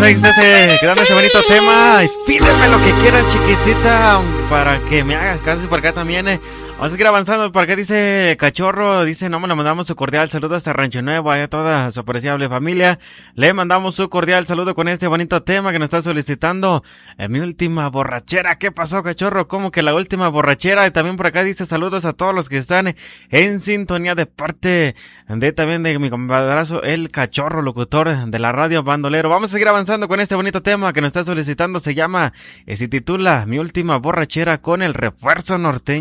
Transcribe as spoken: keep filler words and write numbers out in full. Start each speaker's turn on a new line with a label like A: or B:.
A: Rex, ese, quedando ese bonito tema. Y pídeme lo que quieras, chiquitita, para que me hagas caso. Y por acá también, eh, vamos a seguir avanzando. Por acá dice Cachorro, dice, no, me le mandamos su cordial saludo hasta Rancho Nuevo, a toda su apreciable familia. Le mandamos su cordial saludo con este bonito tema que nos está solicitando. En mi última borrachera. ¿Qué pasó, Cachorro? ¿Cómo que la última borrachera? Y también por acá dice saludos a todos los que están en sintonía de parte de también de mi compadrazo, el Cachorro, locutor de la radio Bandolero. Vamos a seguir avanzando con este bonito tema que nos está solicitando. Se llama, y se titula Mi última borrachera con el Refuerzo Norteño.